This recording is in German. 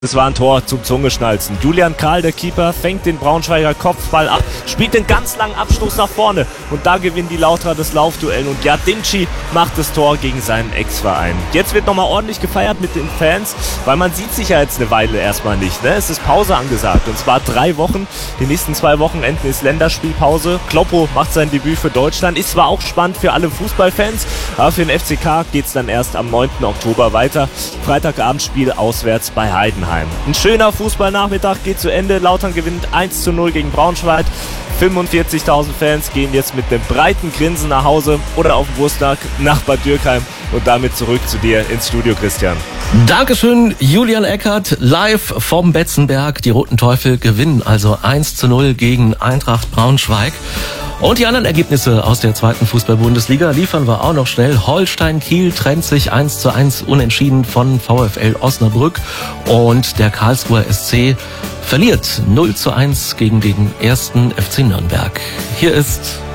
Es war ein Tor zum Zungeschnalzen. Julian Karl, der Keeper, fängt den Braunschweiger Kopfball ab, spielt den ganz langen Abstoß nach vorne und da gewinnen die Lauterer das Laufduell und Jadinci macht das Tor gegen seinen Ex-Verein. Jetzt wird nochmal ordentlich gefeiert mit den Fans, weil man sieht sich ja jetzt eine Weile erstmal nicht. Ne? Es ist Pause angesagt und zwar 3 Wochen. Die nächsten 2 Wochenenden ist Länderspielpause. Kloppo macht sein Debüt für Deutschland. Ist zwar auch spannend für alle Fußballfans, aber für den FCK geht es dann erst am 9. Oktober weiter. Freitagabendspiel auswärts bei Heidenheim. Ein schöner Fußballnachmittag geht zu Ende. Lautern gewinnt 1:0 gegen Braunschweig. 45.000 Fans gehen jetzt mit einem breiten Grinsen nach Hause oder auf den Wurstag nach Bad Dürkheim und damit zurück zu dir ins Studio, Christian. Dankeschön, Julian Eckert, live vom Betzenberg. Die Roten Teufel gewinnen also 1:0 gegen Eintracht Braunschweig. Und die anderen Ergebnisse aus der 2. Fußball-Bundesliga liefern wir auch noch schnell. Holstein Kiel trennt sich 1:1 unentschieden von VfL Osnabrück und der Karlsruher SC verliert 0:1 gegen den 1. FC Nürnberg. Hier ist